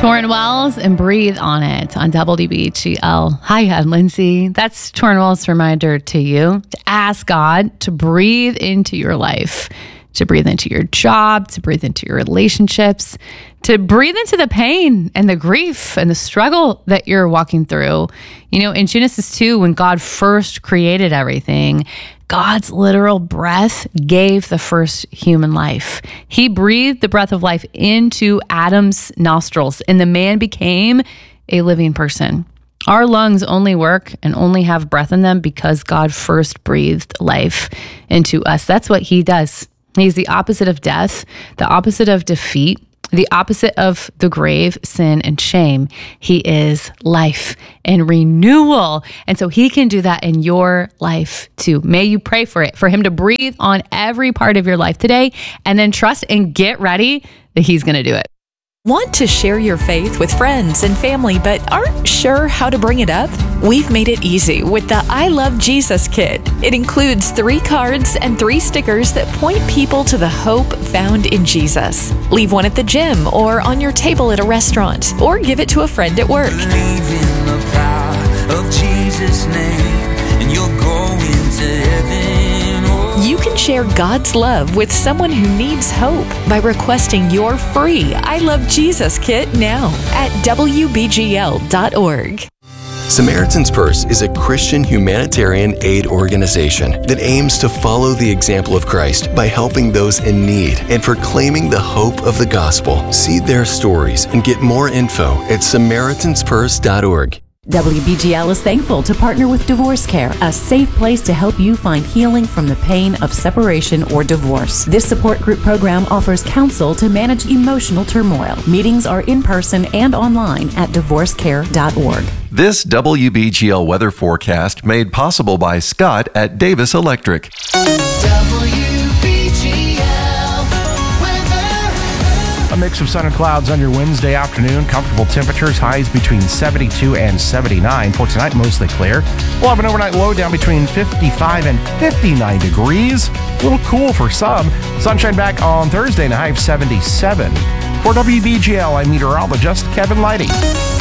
Torrin Wells and Breathe on It on WBGL. Hi, I'm Lindsay. That's Torrin Wells' reminder to you to ask God to breathe into your life, to breathe into your job, to breathe into your relationships, to breathe into the pain and the grief and the struggle that you're walking through. You know, in Genesis 2, when God first created everything, God's literal breath gave the first human life. He breathed the breath of life into Adam's nostrils, and the man became a living person. Our lungs only work and only have breath in them because God first breathed life into us. That's what he does. He's the opposite of death, the opposite of defeat, the opposite of the grave, sin, and shame. He is life and renewal. And so he can do that in your life too. May you pray for it, for him to breathe on every part of your life today, and then trust and get ready that he's going to do it. Want to share your faith with friends and family, but aren't sure how to bring it up? We've made it easy with the I Love Jesus Kit. It includes 3 cards and 3 stickers that point people to the hope found in Jesus. Leave one at the gym or on your table at a restaurant, or give it to a friend at work. Believe in the power of Jesus' name, and you'll go into heaven. You can share God's love with someone who needs hope by requesting your free I Love Jesus Kit now at WBGL.org. Samaritan's Purse is a Christian humanitarian aid organization that aims to follow the example of Christ by helping those in need and proclaiming the hope of the gospel. See their stories and get more info at SamaritansPurse.org. WBGL is thankful to partner with Divorce Care, a safe place to help you find healing from the pain of separation or divorce. This support group program offers counsel to manage emotional turmoil. Meetings are in person and online at divorcecare.org. This WBGL weather forecast made possible by Scott at Davis Electric. A mix of sun and clouds on your Wednesday afternoon. Comfortable temperatures, highs between 72 and 79. For tonight, mostly clear. We'll have an overnight low down between 55 and 59 degrees. A little cool for some. Sunshine back on Thursday and a high of 77. For WBGL, I'm meteorologist Kevin Leidy.